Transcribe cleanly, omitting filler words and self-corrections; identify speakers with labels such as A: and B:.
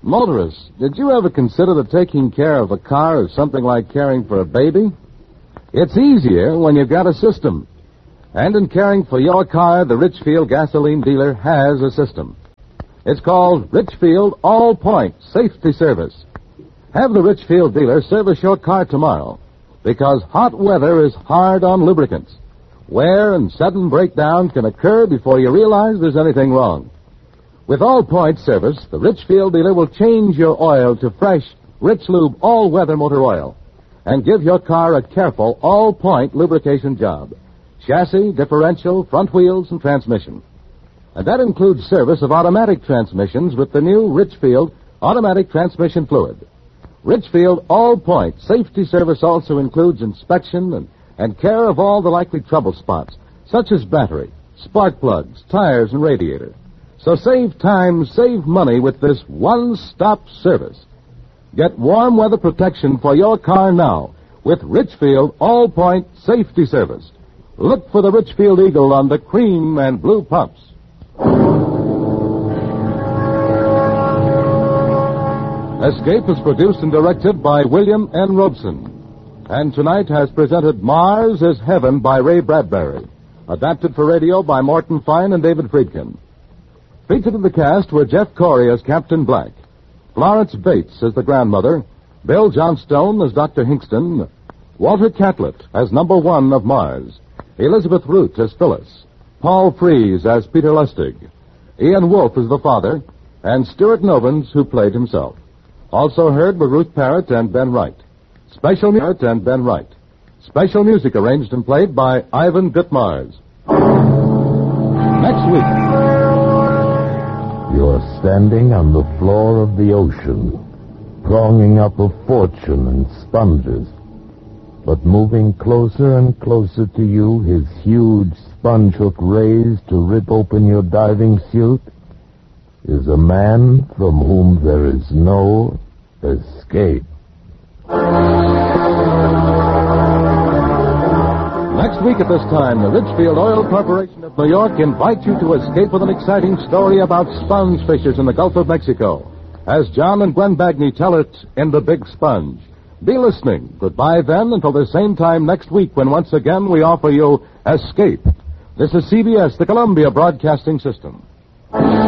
A: Motorists, did you ever consider that taking care of a car is something like caring for a baby? It's easier when you've got a system. And in caring for your car, the Richfield gasoline dealer has a system. It's called Richfield All-Point Safety Service. Have the Richfield dealer service your car tomorrow, because hot weather is hard on lubricants. Wear and sudden breakdown can occur before you realize there's anything wrong. With All-Point service, the Richfield dealer will change your oil to fresh, Rich Lube all-weather motor oil and give your car a careful All-Point lubrication job. Chassis, differential, front wheels, and transmission. And that includes service of automatic transmissions with the new Richfield automatic transmission fluid. Richfield All-Point Safety Service also includes inspection and care of all the likely trouble spots, such as battery, spark plugs, tires, and radiator. So save time, save money with this one-stop service. Get warm weather protection for your car now with Richfield All-Point Safety Service. Look for the Richfield Eagle on the cream and blue pumps. Escape is produced and directed by William N. Robson. And tonight has presented Mars is Heaven by Ray Bradbury. Adapted for radio by Morton Fine and David Friedkin. Featured in the cast were Jeff Corey as Captain Black, Florence Bates as the grandmother, Bill Johnstone as Dr. Hingston, Walter Catlett as number 1 of Mars, Elizabeth Root as Phyllis, Paul Frees as Peter Lustig, Ian Wolfe as the father, and Stuart Novins, who played himself. Also heard were Ruth Parrott and Ben Wright. Special music arranged and played by Ivan Gutmars. Next week.
B: You're standing on the floor of the ocean, pronging up a fortune in sponges. But moving closer and closer to you, his huge sponge hook raised to rip open your diving suit, is a man from whom there is no escape.
A: Next week at this time, the Richfield Oil Corporation of New York invites you to escape with an exciting story about sponge fishers in the Gulf of Mexico, as John and Gwen Bagney tell it in The Big Sponge. Be listening. Goodbye then until the same time next week when once again we offer you Escape. This is CBS, the Columbia Broadcasting System.